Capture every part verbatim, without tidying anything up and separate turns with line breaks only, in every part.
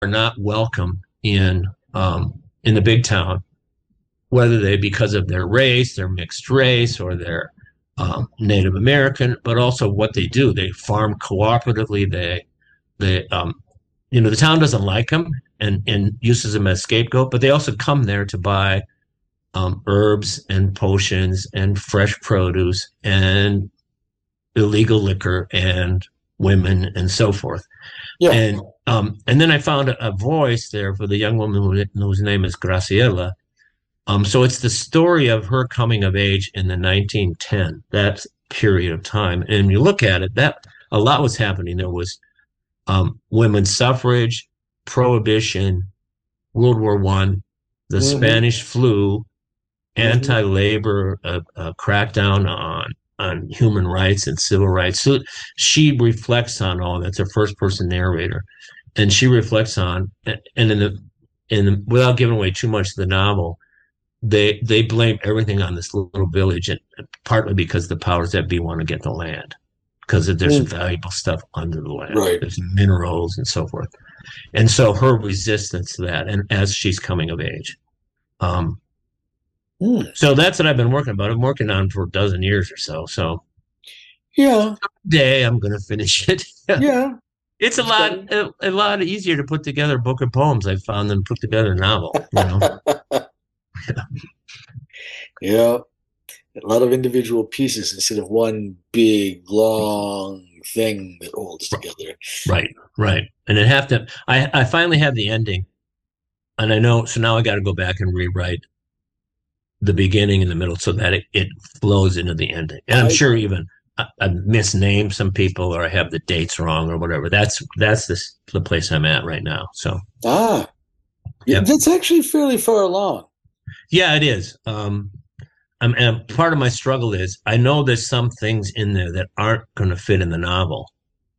are not welcome in um, in the big town, whether they because of their race, their mixed race, or their um, Native American, but also what they do. They farm cooperatively. They they um, you know the town doesn't like them and and uses them as scapegoat, but they also come there to buy um, herbs and potions and fresh produce and illegal liquor and women and so forth.
Yeah.
And um, and then I found a, a voice there for the young woman who, whose name is Graciela. Um, so it's the story of her coming of age in the nineteen ten, that period of time. And you look at it, that a lot was happening. There was um, women's suffrage, prohibition, World War One, the
Mm-hmm.
Spanish flu,
Mm-hmm.
anti-labor, a, a crackdown on on human rights and civil rights. So she reflects on all that. It's a first-person narrator, and she reflects on and in the in the, without giving away too much of the novel, they they blame everything on this little village, and partly because the powers that be want to get the land because there's
Mm.
valuable stuff under the land.
Right.
There's minerals and so forth, and so her resistance to that, and as she's coming of age. Um,
Mm.
So that's what I've been working about. I'm working on for a dozen years or so. So
Yeah.
someday I'm going to finish it.
Yeah.
It's a lot, a, a lot easier to put together a book of poems I found than put together a novel. You know.
Yeah. A lot of individual pieces instead of one big long thing that holds together.
Right, right. And it have to. I I finally have the ending, and I know. So now I got to go back and rewrite the beginning and the middle so that it, it flows into the ending. And I'm
I,
sure even I, I misnamed some people or I have the dates wrong or whatever. That's that's the the place I'm at right now. So
ah,
yeah,
that's actually fairly far along.
Yeah, it is. Um, I'm, and part of my struggle is I know there's some things in there that aren't going to fit in the novel,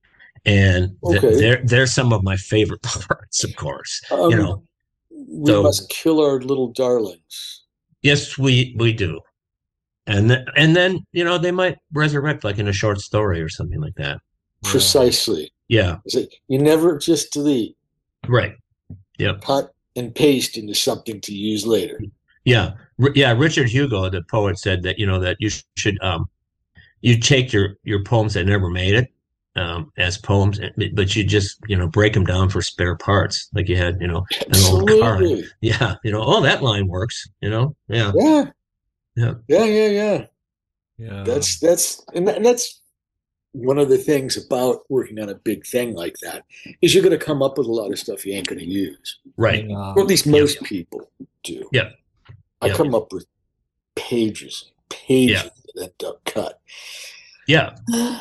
and th-
Okay.
they're they're some of my favorite parts, of course.
Um,
you know,
we
so
must kill our little darlings.
yes, we we do, and th- and then you know they might resurrect like in a short story or something like that.
Precisely.
Yeah,
You never just delete,
right. Yep.
cut and paste into something to use later.
Yeah, R- yeah. Richard Hugo, the poet, said that you know that you sh- should um you take your your poems that never made it um as poems, but you just you know break them down for spare parts, like you had you know an old car.
Absolutely.
Yeah, you know, oh that line works. You know, yeah,
Yeah.
yeah,
Yeah. Yeah. Yeah.
Yeah.
That's that's and, that, and that's one of the things about working on a big thing like that is you're going to come up with a lot of stuff you ain't going to use,
right.
And, uh,
or at least most
Yeah.
people do.
Yeah.
I
Yeah.
come up with pages, pages
Yeah.
that end up cut.
Yeah.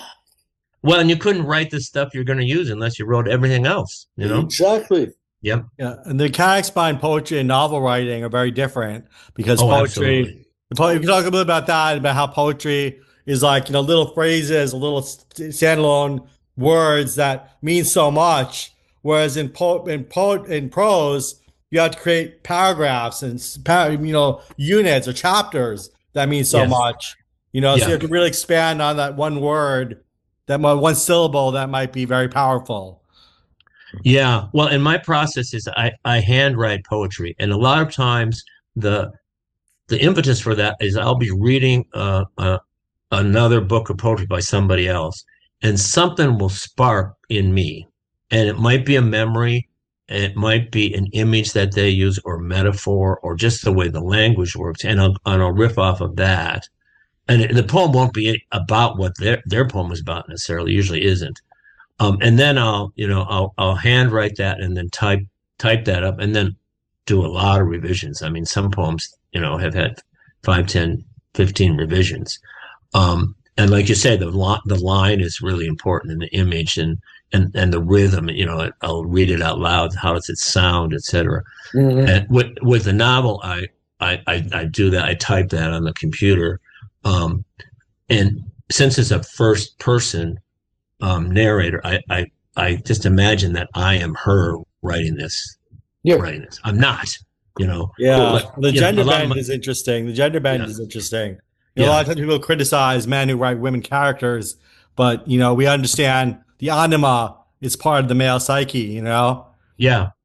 Well, and you couldn't write the stuff you're going to use unless you wrote everything else. You know.
Exactly.
Yep.
Yeah, and the mechanics behind poetry and novel writing are very different because
Oh,
poetry.
absolutely.
The po- you can talk a bit about that, about how poetry is like you know little phrases, little st- standalone words that mean so much. Whereas in po- in po- in prose, you have to create paragraphs and s- par- you know units or chapters that mean so
Yes.
much. You know, so
Yeah.
you have to really expand on that one word, that mo- one syllable that might be very powerful.
Yeah. Well, and my process is I, I handwrite poetry. And a lot of times the the impetus for that is I'll be reading uh, uh, another book of poetry by somebody else, and something will spark in me. And it might be a memory, it might be an image that they use, or metaphor, or just the way the language works. And I'll, and I'll riff off of that. And the poem won't be about what their, their poem is about necessarily, usually isn't. Um, and then I'll, you know, I'll, I'll handwrite that and then type, type that up and then do a lot of revisions. I mean, some poems, you know, have had five, ten, fifteen revisions. Um, and like you say, the li- the line is really important, and the image and, and, and the rhythm, you know, I'll read it out loud. How does it sound, et cetera.
Mhm.
And with, with the novel, I, I, I, I do that. I type that on the computer. Um, and since it's a first person, um, narrator, I, I, I just imagine that I am her writing this,
Yeah.
writing this. I'm not, you know.
Yeah,
But,
the
you know,
gender
a lot of
bend
my-
is interesting. The gender bend
Yeah.
is interesting. You know, A
Yeah.
lot of times people criticize men who write women characters, but you know we understand the anima is part of the male psyche. You know,
Yeah,